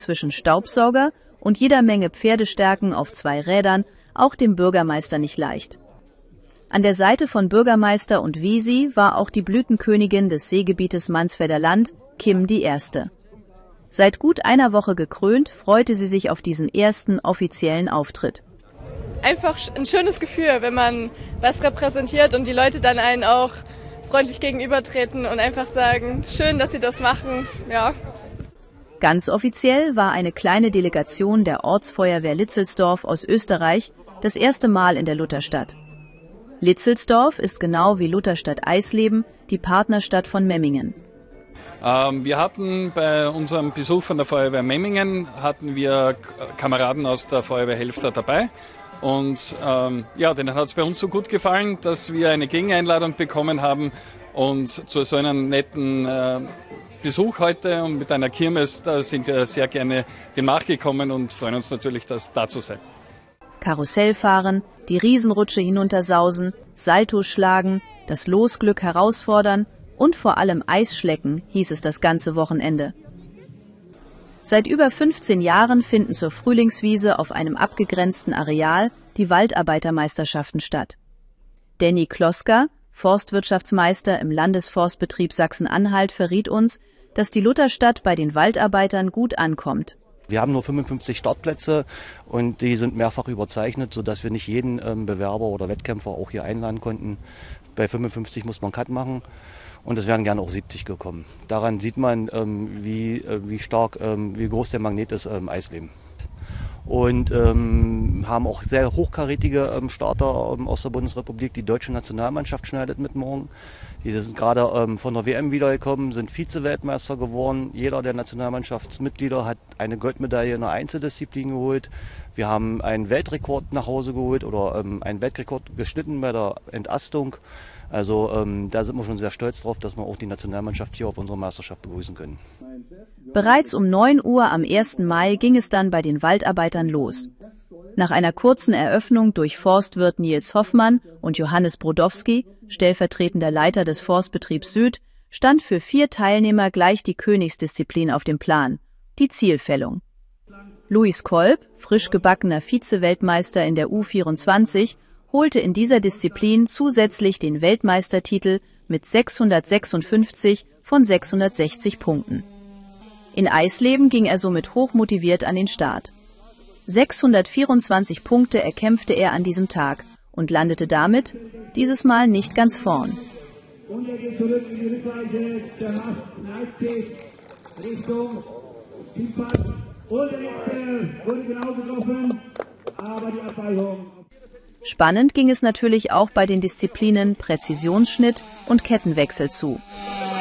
zwischen Staubsauger und jeder Menge Pferdestärken auf 2 Rädern auch dem Bürgermeister nicht leicht. An der Seite von Bürgermeister und Wesi war auch die Blütenkönigin des Seegebietes Mansfelder Land, Kim die Erste. Seit gut einer Woche gekrönt, freute sie sich auf diesen ersten offiziellen Auftritt. Einfach ein schönes Gefühl, wenn man was repräsentiert und die Leute dann einen auch freundlich gegenübertreten und einfach sagen, schön, dass sie das machen, ja. Ganz offiziell war eine kleine Delegation der Ortsfeuerwehr Litzelsdorf aus Österreich das erste Mal in der Lutherstadt. Litzelsdorf ist genau wie Lutherstadt-Eisleben die Partnerstadt von Memmingen. Wir hatten bei unserem Besuch von der Feuerwehr Memmingen Kameraden aus der Feuerwehr Helfter dabei. Und denen hat es bei uns so gut gefallen, dass wir eine Gegeneinladung bekommen haben und zu so einem netten Besuch heute und mit einer Kirmes, da sind wir sehr gerne dem nachgekommen und freuen uns natürlich, da zu sein. Karussell fahren, die Riesenrutsche hinuntersausen, Salto schlagen, das Losglück herausfordern und vor allem Eisschlecken, hieß es das ganze Wochenende. Seit über 15 Jahren finden zur Frühlingswiese auf einem abgegrenzten Areal die Waldarbeitermeisterschaften statt. Danny Kloska, Forstwirtschaftsmeister im Landesforstbetrieb Sachsen-Anhalt, verriet uns, dass die Lutherstadt bei den Waldarbeitern gut ankommt. Wir haben nur 55 Startplätze und die sind mehrfach überzeichnet, sodass wir nicht jeden Bewerber oder Wettkämpfer auch hier einladen konnten. Bei 55 muss man Cut machen. Und es wären gerne auch 70 gekommen. Daran sieht man, wie groß der Magnet ist, Eisleben. Und haben auch sehr hochkarätige Starter aus der Bundesrepublik. Die deutsche Nationalmannschaft schneidet mit morgen. Die sind gerade von der WM wiedergekommen, sind Vize-Weltmeister geworden. Jeder der Nationalmannschaftsmitglieder hat eine Goldmedaille in einer Einzeldisziplin geholt. Wir haben einen Weltrekord nach Hause geholt oder einen Weltrekord geschnitten bei der Entastung. Also da sind wir schon sehr stolz drauf, dass wir auch die Nationalmannschaft hier auf unserer Meisterschaft begrüßen können. Bereits um 9 Uhr am 1. Mai ging es dann bei den Waldarbeitern los. Nach einer kurzen Eröffnung durch Forstwirt Nils Hoffmann und Johannes Brodowski, stellvertretender Leiter des Forstbetriebs Süd, stand für 4 Teilnehmer gleich die Königsdisziplin auf dem Plan, die Zielfällung. Luis Kolb, frisch gebackener Vize-Weltmeister in der U24, holte in dieser Disziplin zusätzlich den Weltmeistertitel mit 656 von 660 Punkten. In Eisleben ging er somit hochmotiviert an den Start. 624 Punkte erkämpfte er an diesem Tag und landete damit dieses Mal nicht ganz vorn. Und er geht zurück in die Rückweiche, der macht Richtung Kiepert. Und der letzte wurde genau getroffen, aber die Abweichung. Spannend ging es natürlich auch bei den Disziplinen Präzisionsschnitt und Kettenwechsel zu.